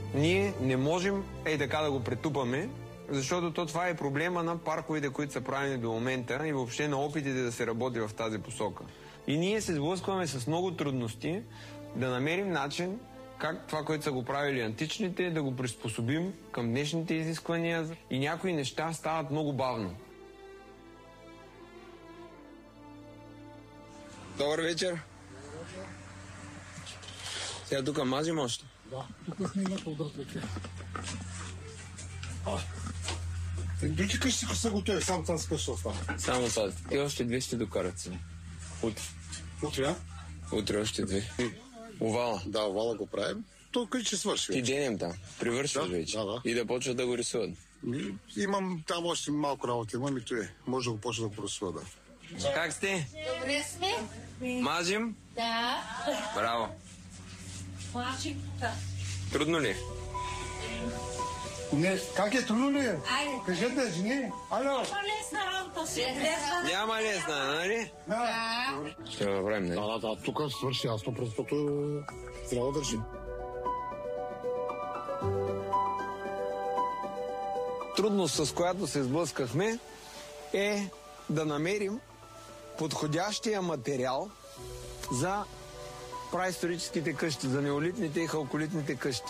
ние не можем така да го претупаме, защото това е проблема на парковете, които са правени до момента и въобще на опитите да се работи в тази посока. И ние се сблъскваме с много трудности да намерим начин как това, което са го правили античните, да го приспособим към днешните изисквания и някои неща стават много бавно. Добър вечер. Сега тук мазим още? Да, тук сме на подъртвите. Други къщи са готови, само тази къща остава. Само тази. И още две ще докарат се. Утре. Утре, а? Утре още две. Овала. Да, овала го правим. Тук ще свърши. Ти денем там. Привършваш вече. Да. И да почват да го рисуват. Имам там още малко работа, имам и това. Може да го почва да го рисува, да. Как сте? Добре сме. Мазим? Да. Браво. Мажим. Трудно ли? Не, как е трудно ли? Айде. Кажете, жени. Ало. Лесна работа си. Няма лесна, нали? Да. Ще го направим, нали? Да, тук свърши ясно, защото трябва да държим. Трудност, с която се сблъскахме, е да намерим подходящия материал за праисторическите къщи, за неолитните и халколитните къщи.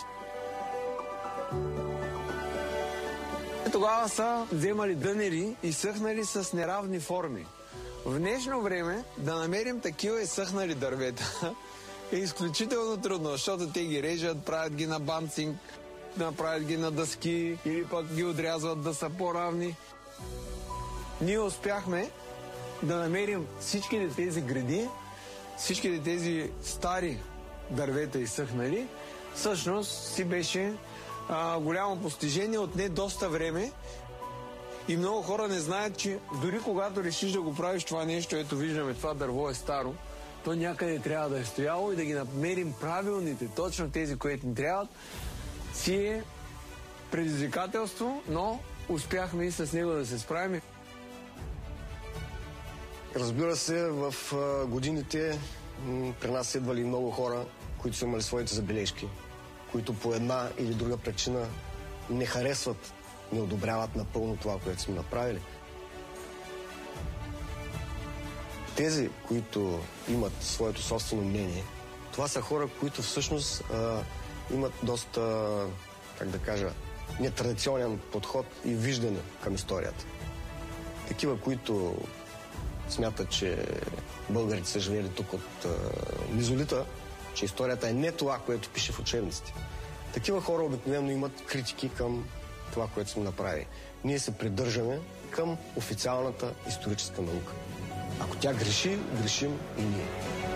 Тогава са вземали дънери и съхнали с неравни форми. В днешно време да намерим такива изсъхнали дървета е изключително трудно, защото те ги режат, правят ги на банцинг, направят ги на дъски или пък ги отрязват да са по-равни. Ние успяхме да намерим всичките тези гради, всичките тези стари дървета изсъхнали. Всъщност си беше голямо постижение, отне доста време и много хора не знаят, че дори когато решиш да го правиш това нещо, ето виждаме, това дърво е старо, то някъде трябва да е стояло и да ги намерим правилните, точно тези, които ни трябват, си е предизвикателство, но успяхме и с него да се справим. Разбира се, в годините при нас идвали много хора, които са имали своите забележки, които по една или друга причина не харесват, не одобряват напълно това, което сме направили. Тези, които имат своето собствено мнение, това са хора, които всъщност имат доста, как да кажа, нетрадиционен подход и виждане към историята. Такива, които смятат, че българите са живели тук от мезолита, че историята е не това, което пише в учебниците. Такива хора обикновено имат критики към това, което сме направили. Ние се придържаме към официалната историческа наука. Ако тя греши, грешим и ние.